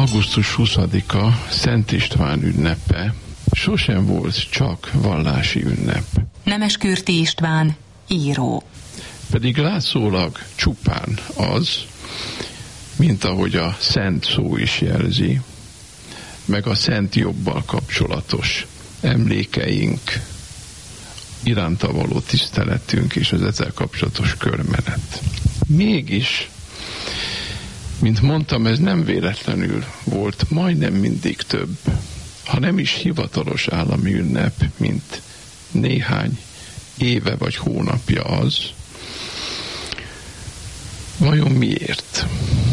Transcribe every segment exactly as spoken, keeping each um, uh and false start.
augusztus huszadika Szent István ünnepe sosem volt csak vallási ünnep. Nemeskürti István, író. Pedig látszólag csupán az, mint ahogy a szent szó is jelzi, meg a szent jobbal kapcsolatos emlékeink, iránta való tiszteletünk és az ezzel kapcsolatos körmenet. Mégis, mint mondtam, ez nem véletlenül volt majdnem mindig több, ha nem is hivatalos állami ünnep, mint néhány éve vagy hónapja az. Vajon miért?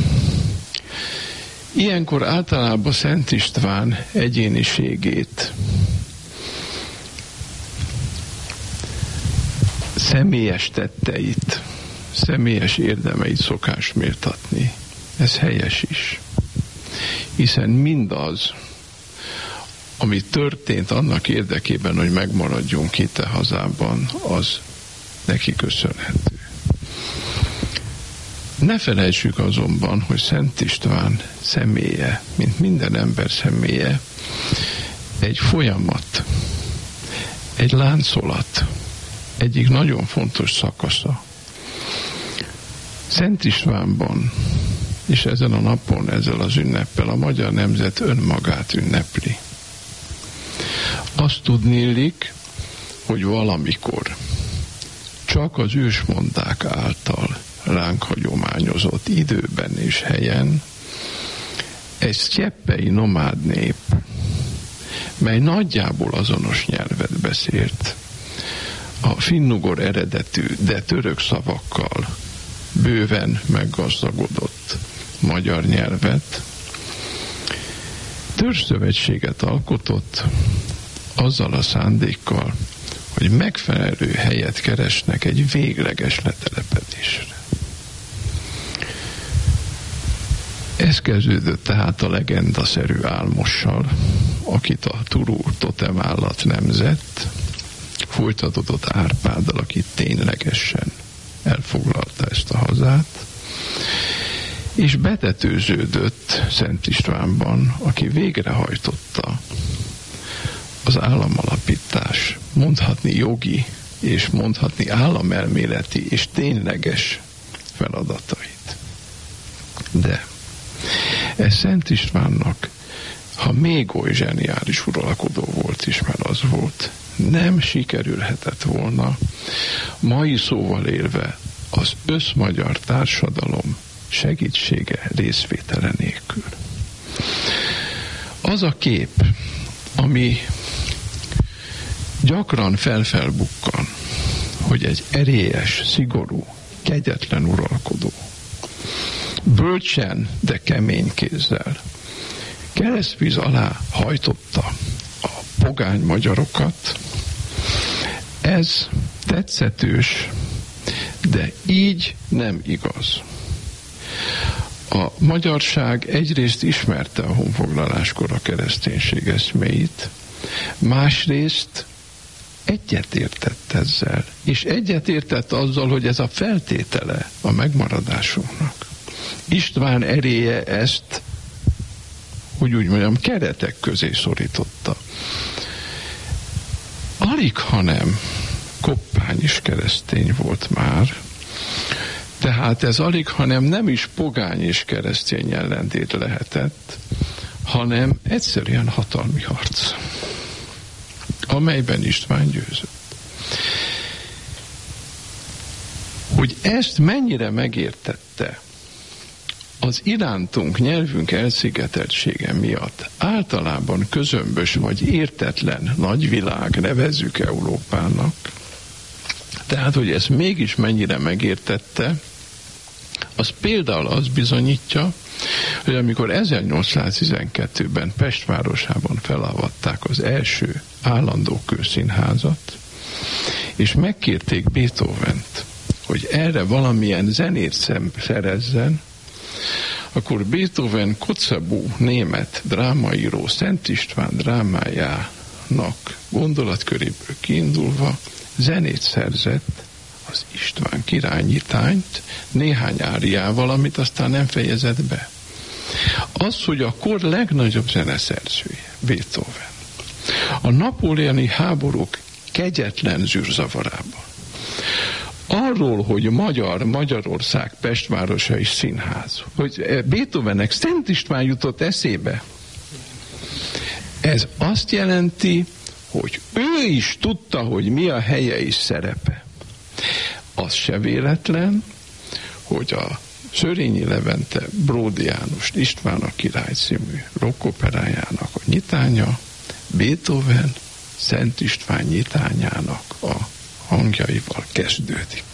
Ilyenkor általában Szent István egyéniségét, személyes tetteit, személyes érdemeit szokás méltatni. Ez helyes is. Hiszen mindaz, ami történt annak érdekében, hogy megmaradjunk itt a hazában, az neki köszönhető. Ne felejtsük azonban, hogy Szent István személye, mint minden ember személye, egy folyamat, egy láncolat, egyik nagyon fontos szakasza. Szent Istvánban, és ezen a napon, ezzel az ünneppel a magyar nemzet önmagát ünnepli. Azt tudnélik, hogy valamikor csak az ősmondák által ránk hagyományozott időben és helyen egy sztyeppei nomád nép, mely nagyjából azonos nyelvet beszélt, a finnugor eredetű, de török szavakkal bőven meggazdagodott magyar nyelvet, törzsszövetséget alkotott azzal a szándékkal, hogy megfelelő helyet keresnek egy végleges letelepedésre. Ez kezdődött tehát a legendaszerű Álmossal, akit a Turul totemállat nemzett, folytatódott Árpáddal, aki ténylegesen elfoglalta ezt a hazát, és betetőződött Szent Istvánban, aki végrehajtotta az államalapítás, mondhatni jogi, és mondhatni államelméleti, és tényleges feladatait. De ez Szent Istvánnak, ha még oly zseniális uralkodó volt is, mert az volt, nem sikerülhetett volna, mai szóval élve, az összmagyar társadalom segítsége, részvétele nélkül. Az a kép, ami gyakran felfelbukkan, hogy egy erélyes, szigorú, kegyetlen uralkodó bölcsen, de kemény kézzel keresztvíz alá hajtotta a pogány magyarokat, ez tetszetős, de így nem igaz. A magyarság egyrészt ismerte a honfoglaláskor a kereszténység eszméit, másrészt egyetértett ezzel, és egyetértett azzal, hogy ez a feltétele a megmaradásunknak. István eréje ezt, hogy úgy mondjam, keretek közé szorította. Alig, hanem koppány is keresztény volt már, tehát ez alig, hanem nem is pogány és keresztény ellentét lehetett, hanem egyszerűen hatalmi harc, amelyben István győzött. Hogy ezt mennyire megértette az irántunk, nyelvünk elszigeteltsége miatt általában közömbös vagy értetlen nagyvilág, nevezzük Európának, tehát, hogy ezt mégis mennyire megértette, az például az bizonyítja, hogy amikor ezernyolcszáztizenkettőben Pest városában felavatták az első állandó kőszínházat, és megkérték Beethovent, hogy erre valamilyen zenét szerezzen, akkor Beethoven Kotzebue német drámaíró Szent István drámájának gondolatköréből kiindulva zenét szerzett, az István királynyitányt néhány áriával, amit aztán nem fejezett be. Az, hogy a kor legnagyobb zeneszerzője, Beethoven, a napóleoni háborúk kegyetlen zűrzavarában, arról, hogy Magyar, Magyarország Pestvárosa és színház, hogy Beethovennek Szent István jutott eszébe, ez azt jelenti, hogy ő is tudta, hogy mi a helye és szerepe. Az se véletlen, hogy a Szörényi Levente Bródi János István a király című rockoperájának a nyitánya Beethoven Szent István nyitányának a hangjaival kezdődik.